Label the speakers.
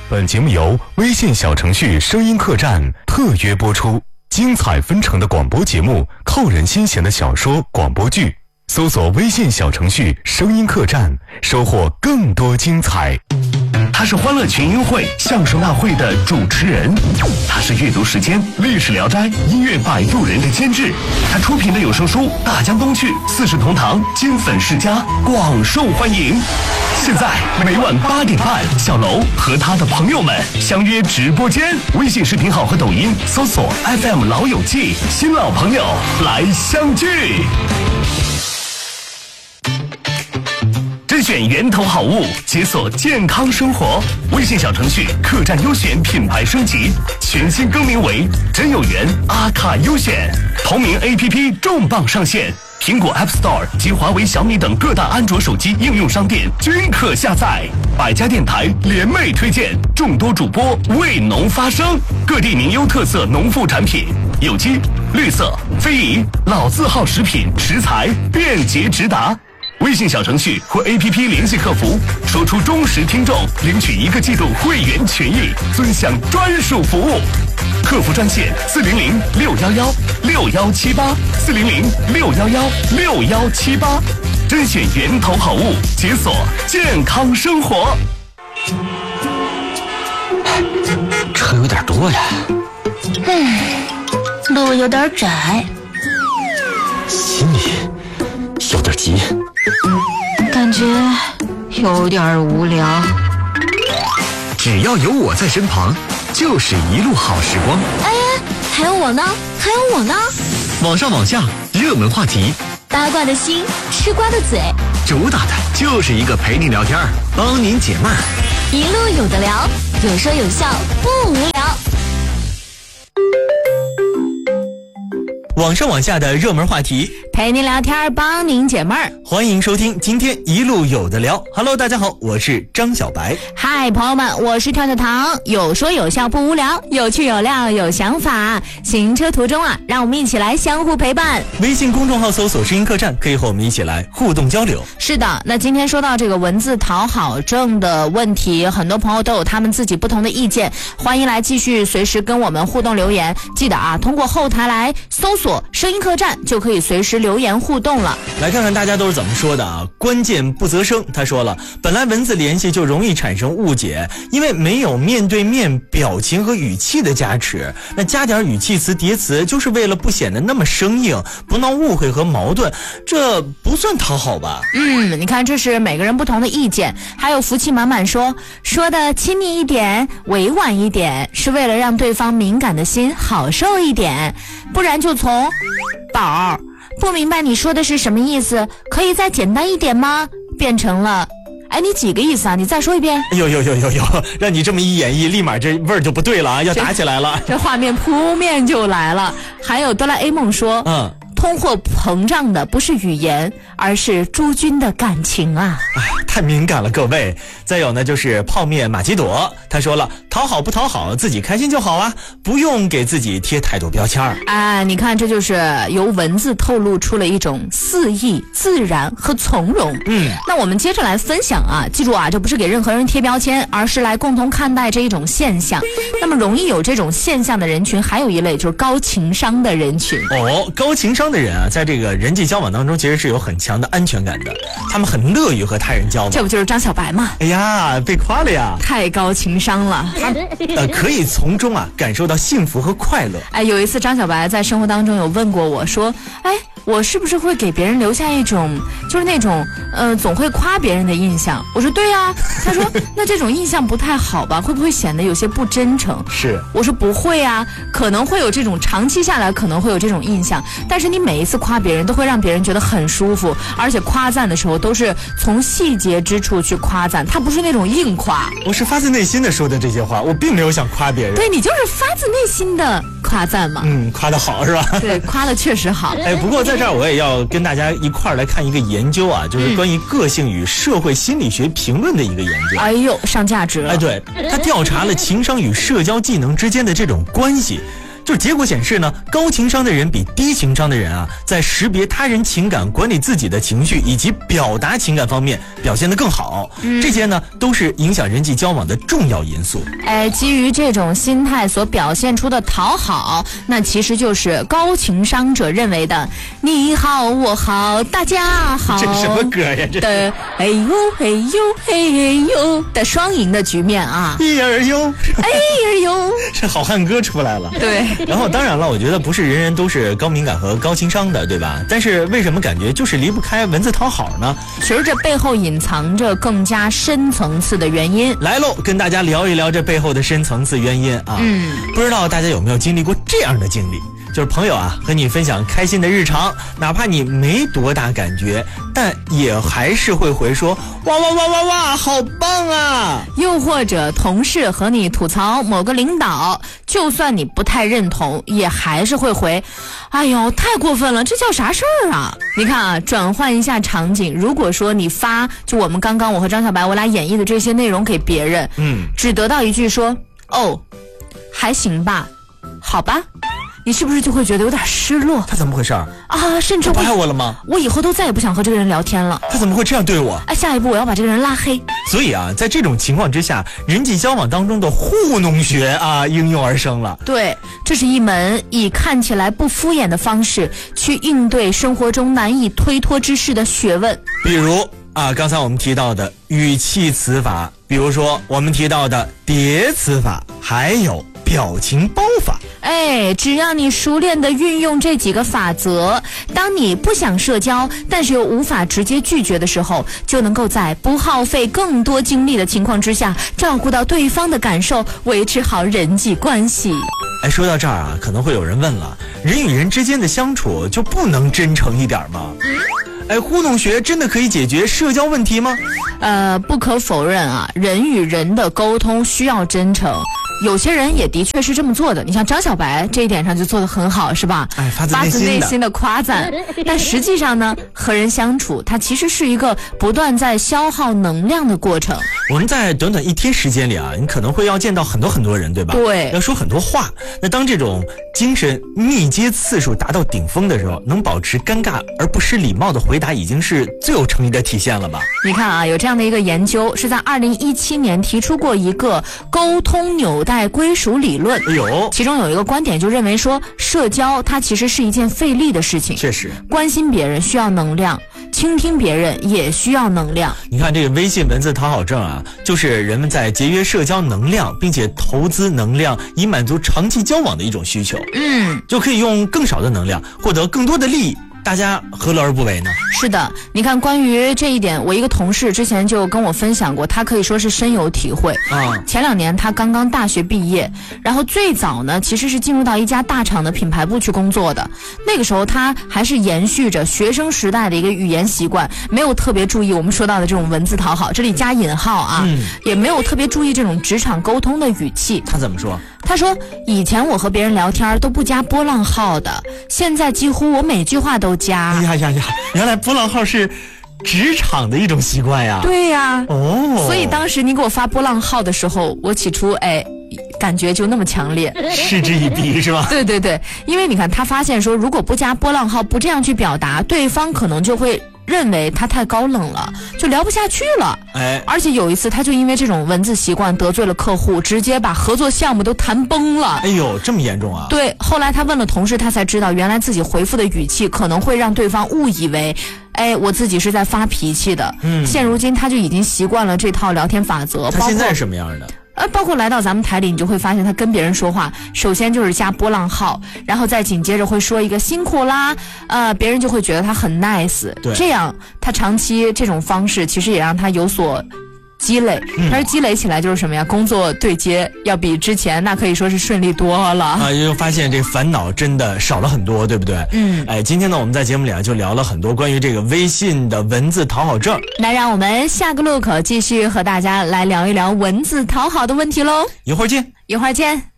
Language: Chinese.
Speaker 1: 本节目由微信小程序声音客栈特约播出，精彩纷呈的广播节目，扣人心弦的小说广播剧，搜索微信小程序声音客栈，收获更多精彩。
Speaker 2: 他是欢乐群英会相声大会的主持人，他是阅读时间历史聊斋音乐摆渡人的监制，他出品的有声书《大江东去》《四世同堂》金粉世家广受欢迎。现在每晚8点半，小楼和他的朋友们相约直播间，微信视频号和抖音搜索 FM 老友记，新老朋友来相聚。甄选源头好物，解锁健康生活。微信小程序客栈优选品牌升级，全新更名为真有缘阿卡优选。同名 APP 重磅上线，苹果 App Store 及华为、小米等各大安卓手机应用商店均可下载。百家电台联袂推荐，众多主播为农发声，各地名优特色农副产品，有机、绿色、非遗、老字号食品食材便捷直达。微信小程序或 APP 联系客服，说出忠实听众，领取1个季度会员权益，尊享专属服务。客服专线400-611-6178，400-611-6178，甄选源头好物，解锁健康生活。
Speaker 3: 车有点多呀，
Speaker 4: 路有点窄，
Speaker 3: 心里有点急，
Speaker 4: 感觉有点无聊。
Speaker 3: 只要有我在身旁，就是一路好时光。
Speaker 4: 哎，还有我呢，还有我呢。
Speaker 3: 网上网下，热门话题，
Speaker 4: 八卦的心，吃瓜的嘴，
Speaker 3: 主打的就是一个陪你聊天，帮您解闷，
Speaker 4: 一路有的聊，有说有笑，不无聊。
Speaker 5: 网上网下的热门话题，
Speaker 4: 陪您聊天，帮您解闷儿。
Speaker 5: 欢迎收听今天一路有的聊。Hello， 大家好，我是张小白。
Speaker 4: 嗨，朋友们，我是跳跳糖，有说有笑不无聊，有趣有料有想法。行车途中啊，让我们一起来相互陪伴。
Speaker 5: 微信公众号搜索声音客栈，可以和我们一起来互动交流。
Speaker 4: 是的，那今天说到这个文字讨好症的问题，很多朋友都有他们自己不同的意见，欢迎来继续随时跟我们互动留言。记得啊，通过后台来搜索声音客栈，就可以随时留言互动了。
Speaker 5: 来看看大家都是怎么说的啊？关键不择声，他说了，本来文字联系就容易产生误解，因为没有面对面表情和语气的加持，那加点语气词叠词就是为了不显得那么生硬，不闹误会和矛盾，这不算讨好吧？
Speaker 4: 你看这是每个人不同的意见。还有福气满满说的亲密一点，委婉一点，是为了让对方敏感的心好受一点，不然就从宝儿不明白你说的是什么意思，可以再简单一点吗？变成了你几个意思啊？你再说一遍。
Speaker 5: 有，让你这么一演绎，立马这味儿就不对了啊，要打起来了。
Speaker 4: 这画面扑面就来了。还有哆啦 A 梦说，通货膨胀的不是语言，而是诸君的感情啊！
Speaker 5: 太敏感了各位。再有呢，就是泡面玛奇朵，他说了，讨好不讨好，自己开心就好啊，不用给自己贴太多标签。
Speaker 4: 你看这就是由文字透露出了一种肆意、自然和从容。那我们接着来分享啊，记住啊，这不是给任何人贴标签，而是来共同看待这一种现象。那么容易有这种现象的人群，还有一类就是高情商的人群。
Speaker 5: 高情商的人啊，在这个人际交往当中其实是有很强的安全感的，他们很乐于和他人交往。
Speaker 4: 这不就是张小白吗？
Speaker 5: 哎呀，被夸了呀！
Speaker 4: 太高情商了，
Speaker 5: 可以从中啊感受到幸福和快乐。
Speaker 4: 有一次张小白在生活当中有问过我说，我是不是会给别人留下一种就是那种总会夸别人的印象？我说对啊。他说那这种印象不太好吧，会不会显得有些不真诚？
Speaker 5: 是。
Speaker 4: 我说不会啊，可能会有这种长期下来可能会有这种印象，但是你每一次夸别人都会让别人觉得很舒服，而且夸赞的时候都是从细节之处去夸赞，他不是那种硬夸。
Speaker 5: 我是发自内心的说的这些话，我并没有想夸别人。
Speaker 4: 对，你就是发自内心的夸赞嘛。
Speaker 5: 夸得好是吧？
Speaker 4: 对，夸得确实好。
Speaker 5: 不过在这儿我也要跟大家一块儿来看一个研究啊，就是关于个性与社会心理学评论的一个研究。
Speaker 4: 上价值了。
Speaker 5: 对，他调查了情商与社交技能之间的这种关系。 就是结果显示呢，高情商的人比低情商的人啊，在识别他人情感、管理自己的情绪以及表达情感方面表现得更好。这些呢，都是影响人际交往的重要因素。
Speaker 4: 基于这种心态所表现出的讨好，那其实就是高情商者认为的你好我好大家好。
Speaker 5: 这什么歌呀？这
Speaker 4: 的哎呦哎呦哎呦的双赢的局面啊！
Speaker 5: 一儿哟，
Speaker 4: 哎呦，
Speaker 5: 这好汉歌出来了。
Speaker 4: 对。
Speaker 5: 然后当然了，我觉得不是人人都是高敏感和高情商的，对吧？但是为什么感觉就是离不开文字讨好呢？
Speaker 4: 其实这背后隐藏着更加深层次的原因。
Speaker 5: 来喽，跟大家聊一聊这背后的深层次原因啊。不知道大家有没有经历过这样的经历？就是朋友啊和你分享开心的日常，哪怕你没多大感觉，但也还是会回说哇哇哇哇哇好棒啊。
Speaker 4: 又或者同事和你吐槽某个领导，就算你不太认同，也还是会回哎呦太过分了，这叫啥事儿啊。你看啊，转换一下场景，如果说你发就我们刚刚我和张小白我俩演绎的这些内容给别人，只得到一句说哦还行吧好吧，你是不是就会觉得有点失落？
Speaker 5: 他怎么回事啊？
Speaker 4: 甚至
Speaker 5: 不爱我了吗？
Speaker 4: 我以后都再也不想和这个人聊天了。
Speaker 5: 他怎么会这样对我？
Speaker 4: 下一步我要把这个人拉黑。
Speaker 5: 所以啊，在这种情况之下，人际交往当中的糊弄学啊应运而生了。
Speaker 4: 对，这是一门以看起来不敷衍的方式去应对生活中难以推脱之事的学问。
Speaker 5: 比如刚才我们提到的语气词法，比如说我们提到的叠词法，还有表情包法。
Speaker 4: 只要你熟练地运用这几个法则，当你不想社交但是又无法直接拒绝的时候，就能够在不耗费更多精力的情况之下，照顾到对方的感受，维持好人际关系。
Speaker 5: 说到这儿啊，可能会有人问了，人与人之间的相处就不能真诚一点吗？糊弄学真的可以解决社交问题吗？
Speaker 4: 不可否认啊，人与人的沟通需要真诚。有些人也的确是这么做的，你像张小白这一点上就做得很好，是吧？
Speaker 5: 发自内心的
Speaker 4: 夸赞。但实际上呢，和人相处它其实是一个不断在消耗能量的过程。
Speaker 5: 我们在短短一天时间里啊，你可能会要见到很多人，对吧？
Speaker 4: 对，
Speaker 5: 要说很多话。那当这种精神密接次数达到顶峰的时候，能保持尴尬而不失礼貌的回答，已经是最有诚意的体现了吧？
Speaker 4: 你看啊，有这样的一个研究，是在2017年提出过一个沟通纽带归属理论。其中有一个观点就认为说，社交它其实是一件费力的事情。
Speaker 5: 确实，
Speaker 4: 关心别人需要能量，倾听别人也需要能量。
Speaker 5: 你看这个微信文字讨好症啊，就是人们在节约社交能量，并且投资能量以满足长期交往的一种需求。就可以用更少的能量获得更多的利益，大家何乐而不为呢？
Speaker 4: 是的，你看关于这一点，我一个同事之前就跟我分享过，他可以说是深有体会。前2年他刚刚大学毕业，然后最早呢其实是进入到一家大厂的品牌部去工作的。那个时候他还是延续着学生时代的一个语言习惯，没有特别注意我们说到的这种文字讨好，这里加引号啊，也没有特别注意这种职场沟通的语气。
Speaker 5: 他怎么说？
Speaker 4: 他说以前我和别人聊天都不加波浪号的，现在几乎我每句话都加。
Speaker 5: 原来波浪号是职场的一种习惯呀。
Speaker 4: 对呀。所以当时你给我发波浪号的时候，我起初感觉就那么强烈，
Speaker 5: 嗤之以鼻是吧？
Speaker 4: 对对对，因为你看他发现说，如果不加波浪号，不这样去表达，对方可能就会认为他太高冷了，就聊不下去了。而且有一次他就因为这种文字习惯得罪了客户，直接把合作项目都谈崩了。
Speaker 5: 这么严重啊？
Speaker 4: 对，后来他问了同事，他才知道原来自己回复的语气可能会让对方误以为我自己是在发脾气的。现如今他就已经习惯了这套聊天法则。
Speaker 5: 他现在是什么样的？
Speaker 4: 包括来到咱们台里，你就会发现他跟别人说话，首先就是加波浪号，然后再紧接着会说一个辛苦啦，别人就会觉得他很 nice。这样他长期这种方式其实也让他有所积累，但是积累起来就是什么呀？工作对接要比之前那可以说是顺利多了
Speaker 5: 就发现这烦恼真的少了很多，对不对？今天呢我们在节目里就聊了很多关于这个微信的文字讨好症。
Speaker 4: 那让我们下个路口继续和大家来聊一聊文字讨好的问题喽。
Speaker 5: 一会儿见。